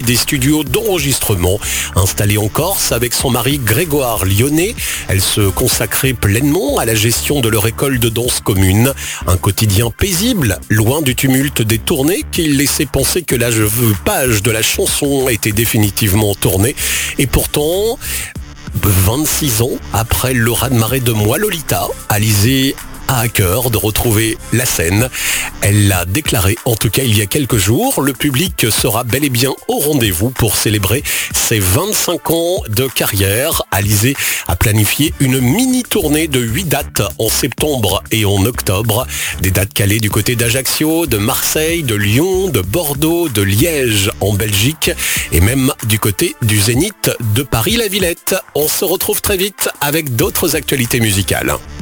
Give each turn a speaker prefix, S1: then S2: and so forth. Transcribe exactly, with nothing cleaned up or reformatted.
S1: des studios d'enregistrement installés en Corse avec son mari Grégoire Lyonnais. Elle se consacrait pleinement à la gestion de leur école de danse commune. Un quotidien paisible, loin du tumulte des tournées qui laissait penser que la page de la chanson était définitivement tournée. Et pourtant, vingt-six ans après le raz-de-marée de Moi Lolita, Alizée a à cœur de retrouver la scène. Elle l'a déclaré, en tout cas il y a quelques jours. Le public sera bel et bien au rendez-vous pour célébrer ses vingt-cinq ans de carrière. Alizée a planifié une mini-tournée de huit dates en septembre et en octobre. Des dates calées du côté d'Ajaccio, de Marseille, de Lyon, de Bordeaux, de Liège en Belgique et même du côté du Zénith de Paris-la-Villette. On se retrouve très vite avec d'autres actualités musicales.